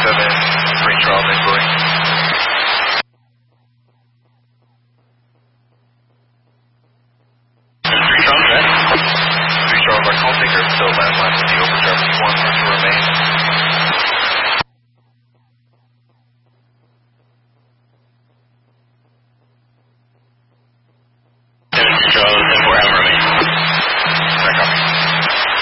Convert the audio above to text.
Free Charles inquiry. Free Charles, that? Free Charles, our call taker is still landline with the overcharge. You want her to remain? Free Charles,